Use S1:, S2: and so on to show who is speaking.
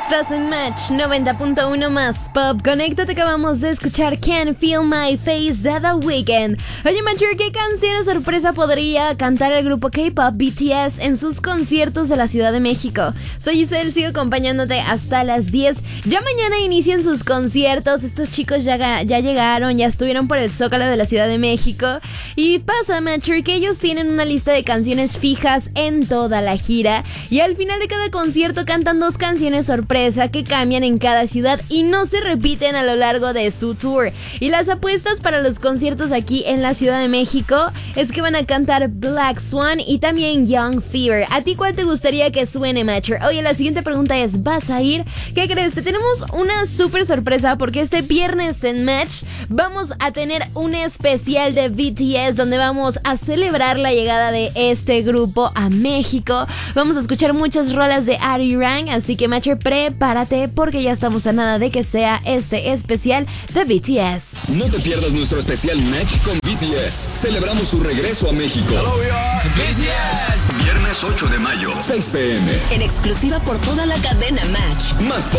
S1: Estás en Match 90.1 más Pop. Conéctate, que acabamos de escuchar Can't Feel My Face de The Weeknd. Oye, Matcher, ¿qué canción sorpresa podría cantar el grupo K-pop BTS en sus conciertos de la Ciudad de México? Soy Giselle, sigo acompañándote hasta las 10. Ya mañana inician sus conciertos. Estos chicos ya llegaron, ya estuvieron por el Zócalo de la Ciudad de México. Y pasa, Matcher, que ellos tienen una lista de canciones fijas en toda la gira. Y al final de cada concierto cantan dos canciones sorpresa que cambian en cada ciudad y no se repiten a lo largo de su tour. Y las apuestas para los conciertos aquí en la Ciudad de México es que van a cantar Black Swan y también Young Fever. ¿A ti cuál te gustaría que suene, Matcher? Oye, la siguiente pregunta es, ¿vas a ir? ¿Qué crees? Te tenemos una súper sorpresa porque este viernes en Match vamos a tener un especial de BTS donde vamos a celebrar la llegada de este grupo a México. Vamos a escuchar muchas rolas de Arirang, así que, Matcher, prepárate porque ya estamos a nada de que sea este especial de BTS.
S2: No te pierdas nuestro especial Match con BTS. Celebramos su regreso a México.
S3: Hello, BTS.
S2: Viernes 8 de mayo, 6 p.m.
S4: En exclusiva por toda la cadena Match.
S2: Más Pop.